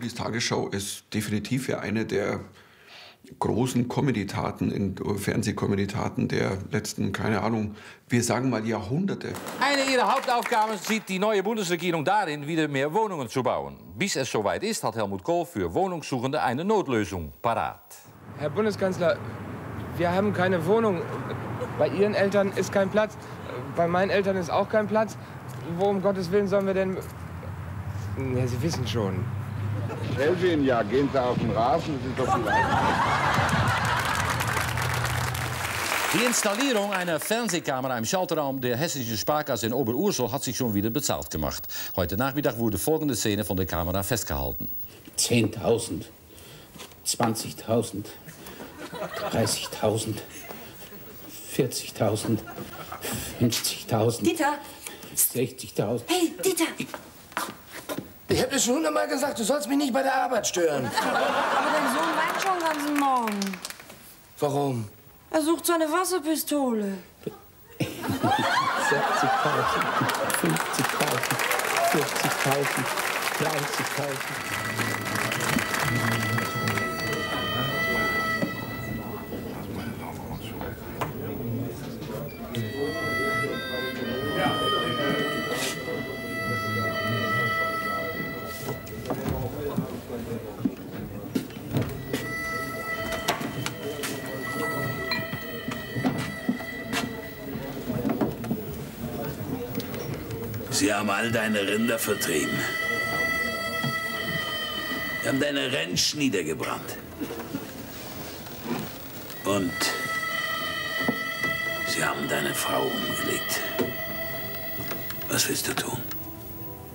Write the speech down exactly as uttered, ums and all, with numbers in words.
Ulis Tagesschau ist definitiv ja eine der großen Comedy-Taten, in Fernsehcomedy-Taten der letzten, keine Ahnung, wir sagen mal Jahrhunderte. Eine ihrer Hauptaufgaben sieht die neue Bundesregierung darin, wieder mehr Wohnungen zu bauen. Bis es soweit ist, hat Helmut Kohl für Wohnungssuchende eine Notlösung parat. Herr Bundeskanzler, wir haben keine Wohnung. Bei Ihren Eltern ist kein Platz. Bei meinen Eltern ist auch kein Platz. Wo um Gottes Willen sollen wir denn... Ja, Sie wissen schon. Ich helfe Ihnen ja. Gehen Sie auf den Rasen, das ist doch vielleicht. Die Installierung einer Fernsehkamera im Schalterraum der Hessischen Sparkasse in Oberursel hat sich schon wieder bezahlt gemacht. Heute Nachmittag wurde folgende Szene von der Kamera festgehalten. zehntausend, zwanzigtausend, dreißigtausend, vierzigtausend, fünfzigtausend. Dieter! sechzigtausend. Hey, Dieter! Ich hab dir schon hundertmal gesagt, du sollst mich nicht bei der Arbeit stören. Aber dein Sohn weint schon den ganzen Morgen. Warum? Er sucht seine Wasserpistole. sechzigtausend, fünfzigtausend, vierzigtausend, dreißigtausend. Sie haben all deine Rinder vertrieben. Sie haben deine Rentsch niedergebrannt. Und sie haben deine Frau umgelegt. Was willst du tun?